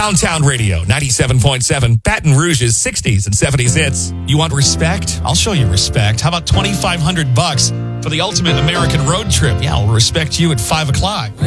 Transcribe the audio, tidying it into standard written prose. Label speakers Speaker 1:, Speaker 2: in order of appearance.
Speaker 1: Downtown Radio, 97.7, Baton Rouge's 60s and 70s hits. You want respect? I'll show you respect. How about $2,500 for the ultimate American road trip? Yeah, I'll respect you at 5 o'clock.